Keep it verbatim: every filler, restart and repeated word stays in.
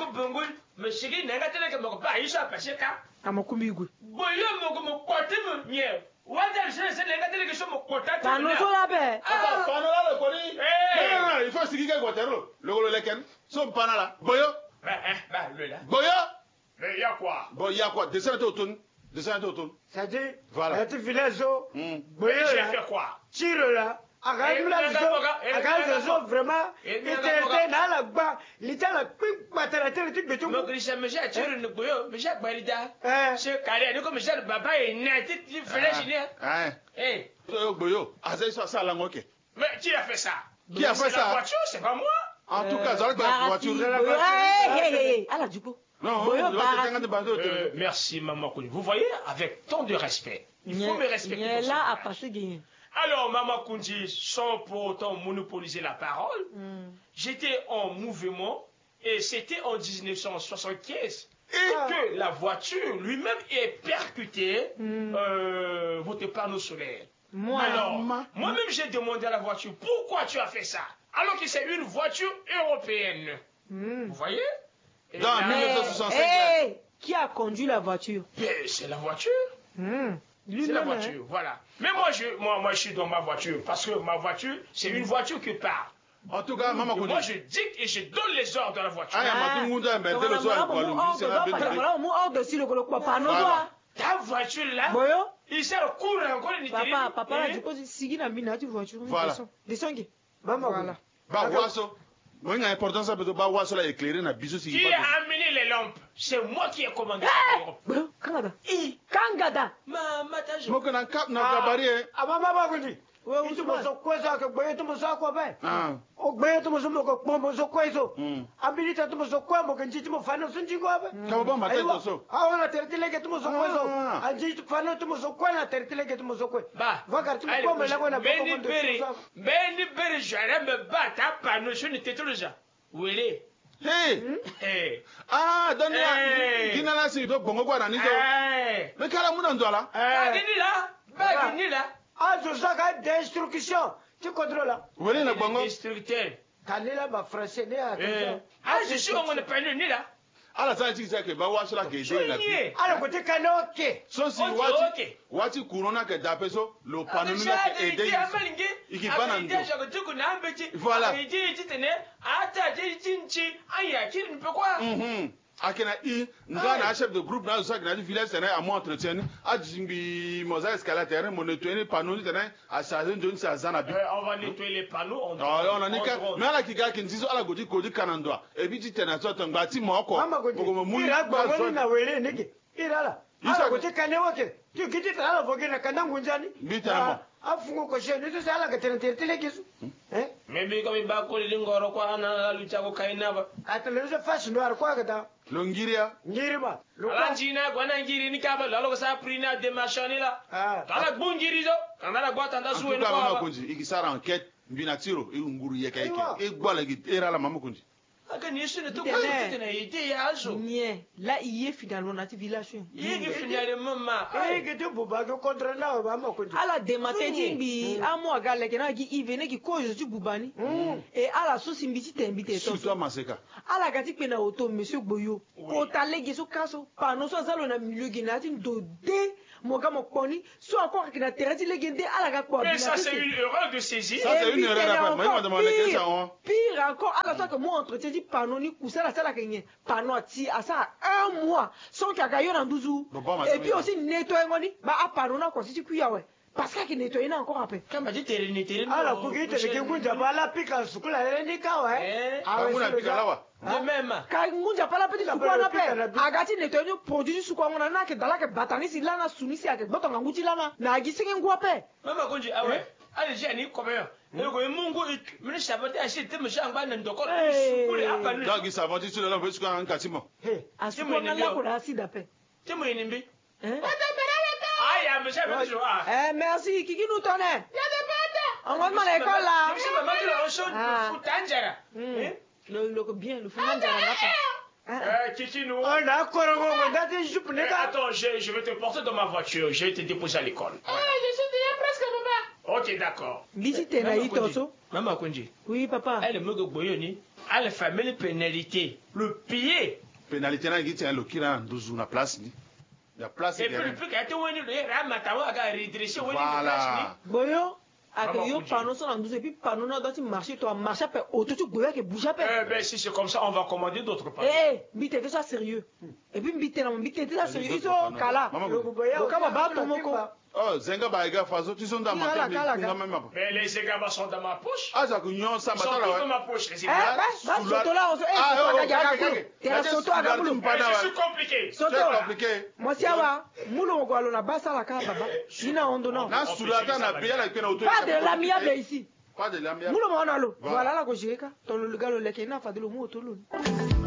bongo me shigi nenga tele ke mo ba yisha pasheka amakumigwe boyo mo mo kote mo nye wanda je se nenga tele ke so mo kota ta no so la be papa panala le koni eh il faut sigi ke guatero le golo leken so panala boyo ba eh ba le là boyo le ya quoi boyo ya quoi descend autour descend autour ça dit voilà tu filezo boyo j'ai fait quoi tire là akazo vraiment était na la ba litala quick patara tele tu betu mo grisha me ja tire no boyo me ja gbarida se kare ni ko me ja baba e na ti flesh ni eh eh boyo azai ça ça la ngoke mais qui a fait ça qui a fait ça la voiture c'est pas moi en tout cas dans la voiture ala duko non euh, merci maman Kouni. Vous voyez, avec tant de respect, il faut me respecter. Là, à passer gagner. Alors, maman Kouni, sans pour autant monopoliser la parole, mm. j'étais en mouvement et c'était en mille neuf cent soixante-quinze et ah. que la voiture lui-même est percutée mm. euh, votre panneau solaire. Moi, alors, moi-même j'ai demandé à la voiture pourquoi tu as fait ça, alors que c'est une voiture européenne. Mm. Vous voyez? Dans mais, mille neuf cent soixante-cinq. Hey, qui a conduit la voiture? C'est la voiture. Mmh. C'est la voiture, hein? Voilà. Mais moi je, moi, moi, je suis dans ma voiture parce que ma voiture, c'est une voiture qui parle. En tout cas, maman, moi je dicte et je donne les ordres dans la voiture. Ah, ta voiture là, il sert court encore. Papa, papa, tu poses sigi na mina tu voiture. Voilà. Descends. Voilà. Bah, wasso. Moi, il y a important ça parce que bah, wasso là éclairé na biso si. Qui a amené les lampes? C'est moi qui ai commandé. Kangada. Kangada. Ma mata je. Moi que na cap na gabari. Ah maman va venir. Ouais, tu me sors quoi ça que boye tu me sors quoi ben? Ah. Oh boye tu me sors quoi bon me sors quoi ça? Habilita tu me sors quoi mon kanji tu me fano sunji quoi ben? Comment bon matin to so? Ah on a terti lege tu me sors quoi ça? Anji tu fano tu me sors quoi na terti lege tu me sors quoi? Bah. Va car tu me quoi mais là on a pas commandé. Beni beni beni j'allais me battre à panneau je n'étais tout déjà. Où elle est? Hey! Hey! Ah, donne-moi. Qui n'a la si donc bongo quoi na nizo? Mais kala muna ndola? Ah, gini là. Bah gini là. Ah, je sais qu'il y a destruction. Tu contrôles là. Vous voyez le bongo? Destructeur. T'allais là, ma français, né à ah, je suis au monde panneau ni là. Alors ça dit que bah wa cela que j'ai là. Alors côté kanoke. So si wati wati corona que d'apeso le panneau ni là que aider. Il va nan do. Voilà. Il dit dit tene ata dit tinchi aya kin pe quoi? Mhm. Akena i ngana chef de groupe na so que na village c'est à moi entretien a jimbi moza escalateur mon nettoyer panneau ni tene a charger de ça zana bi. On va nettoyer les panneaux on. Ah on a ni ka mais ala ki ga kin diso ala godi godi kanandwa e bi ti tena so tangba ti mo ko. Ko mo mu ira gba woni na wele neke. Ira la. Ala godi kanewo ke. Tu kiti tala foge na kanangu njani? Bi tana. Afungo ko she ni to sala ka tene tele tele kisu. Eh? Maybe ko mi ba ko lingoro ko ana lucha ko kaina ba. Atele je fashi ndo ar kwa ka Longiria. Ngirima. Alanjina gwana ngiri ni kaba lalo sa prina de machani la. Ah. Kala bungiri zo. Kana gwa tanda suwe ko. Mama kunji ikisara enquête mbina tiro e nguru ye kai ke. E gwa la era la mama kunji. Aga ni shine to ko tena ide ya zo. Nie. Là il est finalement na village. Il est finalement ma. Eh que tu buba ko contre na mama kunji. Ala de mateti bi amo agale ke na ki ivene ki ko je bubani. Et ala so simbiti tembite to. Surtout maseka. Ala gati pe na auto monsieur Boyo. Ko talegi so kaso pa no so zalo na milieu ginati do de moga mokoni so encore que na terati legende ala ga ko. Mais ça c'est une erreur de saisie. Ça c'est une erreur d'après moi m'a demandé que ça on. Pire encore ala so que moi entretien dit panneau ni kusala sala kenye panneau ati asa un mois sans qu'il y ait un douze. Et puis aussi nettoyer ngoni ba a panneau na ko si ku yawe. Parce que nettoyer na encore après. Quand m'a dit terre nettoyer. Ala ku ki te ke kunja bala pika sukula le ni ka wa. Eh. Ah kuna pika lawa. De même. Ka ngunja pala petit sukwa na pe. Agati nettoyer produit sukwa ngona na ke dala ke batani si lana sunisi ake boto nganguti lana na agisenge ngwa pe. Mama kunji ah ouais. Allez j'ai ni combien. Ego mungu mini sabati ashite mshanga na ndoko sukule hapa ni. Dagi sabati sule la vesu kan katimo. He. Asukwa ngala ko asida pe. Temo inimbi. Eh? Ah, monsieur, monsieur. Eh, merci. Qui qui nous tonne? Il y a des bêtes. On va à l'école là. Monsieur, maman, tu l'as reçu le foutangera. Le le bien, le foutangera. Euh, Kiki, nous. On a encore un jupe. Attends, je, je vais te porter dans ma voiture. Je vais te déposer à l'école. Ah, je suis déjà presque papa. Ok, d'accord. Visite Naï Toso. Maman Kunji. Oui, papa. Elle est mogo boyoni. à la famille pénalité. Le payer. Pénalité, n'a qui tient le kira en douze na place ni. La place. Et puis le plus qu'à tout le monde, le ramatama a redressé. Voilà. Boyo. Avec yo panneau sur douze et puis panneau na doit marcher toi marcher après auto tu goya que bouger après. Eh ben si c'est comme ça on va commander d'autres panneaux. Eh bite ça sérieux. Et puis bite na bite ça sérieux ils sont kala. Le goya. Donc on va tout moko. Oh, Zenga Baïga Faso, tu sont dans ma poche. Mais les Zenga sont dans ma poche. Ah, ça couillon, ça m'a dans ma poche. Les Zenga. Eh, bah, Soto là, on se. Ah, oh, Soto à Gaboulou. C'est compliqué. Soto. compliqué. Moi, si awa, Moulou, on a basa la carte, baba. Sina, on donne. Na Soulata n'a bien la peine auto. Pas de l'amiable ici. Pas de l'amiable. Moulou, on a l'eau. Voilà la gauche. Ton le gars, le leke, n'a pas de l'eau, autour.